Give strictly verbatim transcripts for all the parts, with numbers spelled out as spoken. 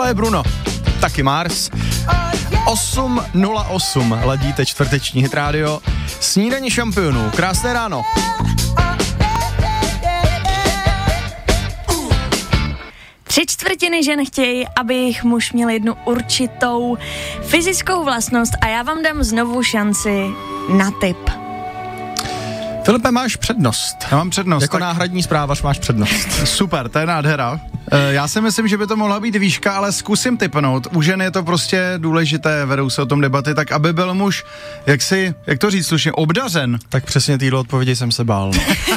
Tohle je Bruno, taky Mars. osm nula osm ladíte čtvrteční Hit Radio. Snídaní šampionů, krásné ráno. Tři čtvrtiny žen chtějí, aby jejich muž měl jednu určitou fyzickou vlastnost a já vám dám znovu šanci na tip. Filipe, máš přednost. Já mám přednost. Jako tak... náhradní zprávař máš přednost. Super, to je nádhera. E, já si myslím, že by to mohla být výška, ale zkusím tipnout. U žen je to prostě důležité, vedou se o tom debaty, tak aby byl muž, jak si, jak to říct slušně, obdařen. Tak přesně týhle odpovědi jsem se bál.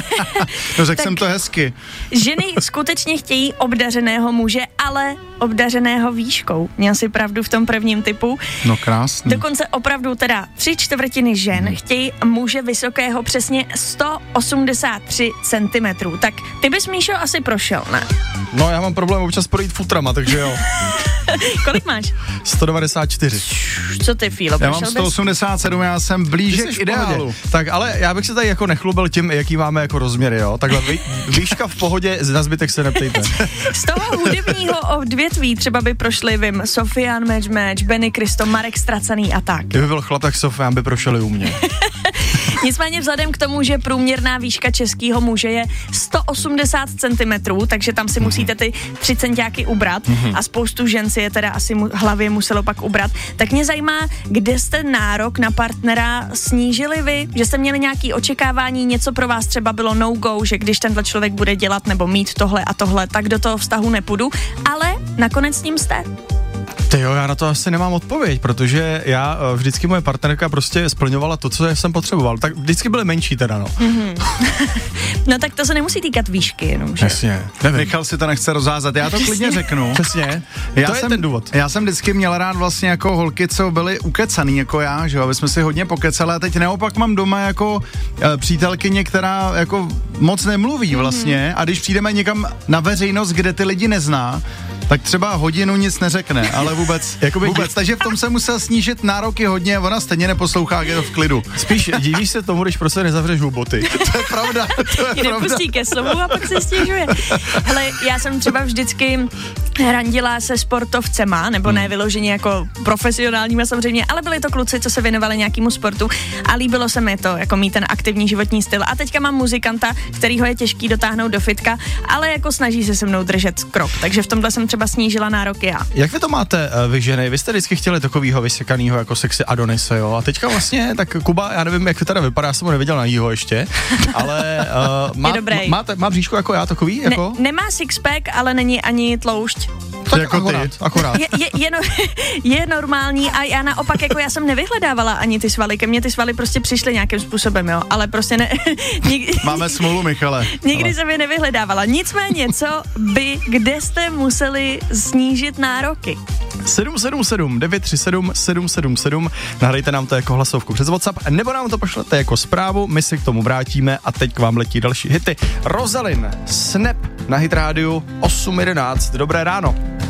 No řekl jsem to hezky. Ženy skutečně chtějí obdařeného muže, ale obdařeného výškou. Měl si pravdu v tom prvním typu. No krásný. Dokonce opravdu teda tři čtvrtiny žen hmm. chtějí muže vysokého přesně sto osmdesát tři centimetrů. Tak ty bys, Míšo, asi prošel, ne? No, já mám problém občas projít futrama, takže jo. Kolik máš? sto devadesát čtyři. Co ty, Fílo? Já mám sto osmdesát sedm, já jsem blíže k ideálu. Tak ale já bych se tady jako nechlubil tím, jaký máme jako rozměry, jo. Takhle vý, výška v pohodě, na zbytek se neptejte. Z toho hudebního odvětví třeba by prošli, vím, Sofian Match Match, Benny Cristo, Marek Stracaný a tak. Kdyby byl chlap, tak Sofian by prošel i u mě. Nicméně vzhledem k tomu, že průměrná výška českého muže je sto osmdesát centimetrů, takže tam si mm-hmm. musíte ty tři centiáky ubrat mm-hmm. a spoustu žen si je teda asi mu, hlavě muselo pak ubrat, tak mě zajímá, kde jste nárok na partnera snížili vy, že jste měli nějaké očekávání, něco pro vás třeba bylo no-go, že když tenhle člověk bude dělat nebo mít tohle a tohle, tak do toho vztahu nepůjdu, ale nakonec s ním jste. Ty jo, já na to asi nemám odpověď, protože já vždycky moje partnerka prostě splňovala to, co jsem potřeboval. Tak vždycky byly menší teda, no. Mm-hmm. No tak to se nemusí týkat výšky jenom, že? Jasně. Michal si to nechce rozházat, já to klidně řeknu. Přesně. Já to jsem, je ten důvod. Já jsem vždycky měl rád vlastně jako holky, co byly ukecaný jako já, že jo, aby jsme si hodně pokecali a teď naopak mám doma jako e, přítelkyně, která jako moc nemluví vlastně mm-hmm. a když přijdeme někam na veřejnost, kde ty lidi nezná, tak třeba hodinu nic neřekne, ale vůbec, jakoby vůbec. Takže v tom se musel snížit nároky hodně, ona stejně neposlouchá, je to v klidu. Spíš divíš se tomu, když prostě nezavřeš huboty. To je pravda, to je pravda. Nepustí ke slovu a pak se stěžuje. Hele, já jsem třeba vždycky randila se sportovcema, nebo ne vyloženě jako profesionálníma samozřejmě, ale byli to kluci, co se věnovali nějakému sportu a líbilo se mi to, jako mít ten aktivní životní styl. A teďka mám muzikanta, kterýho je těžký dotáhnout do fitka, ale jako snaží se se mnou držet krok, takže v tomhle jsem třeba snížila nároky já. Jak vy to máte, vy ženy? Vy jste vždycky chtěli takovýho vysekanýho jako sexy Adonise, jo? A teďka vlastně, tak Kuba, já nevím, jak to teda vypadá, já jsem ho neviděl na jího ještě, ale uh, má, má, má bříško jako já takový? Jako? Ne, nemá sixpack, ale není ani tloušť. Tak jako akorát, ty. akorát. Je, je, je, no, je normální a já naopak, jako já jsem nevyhledávala ani ty svaly, ke mně ty svaly prostě přišly nějakým způsobem, jo, ale prostě ne... Nikdy, Máme smůlu, Michale. Nikdy ale. jsem je nevyhledávala. Nicméně, co by, kde jste museli snížit nároky? sedm sedm sedm devět tři sedm sedm sedm sedm, nahrajte nám to jako hlasovku přes WhatsApp, nebo nám to pošlete jako zprávu, my se k tomu vrátíme a teď k vám letí další hity. Rozalin, Snap na Hit Rádiu osm jedenáct, dobré ráno.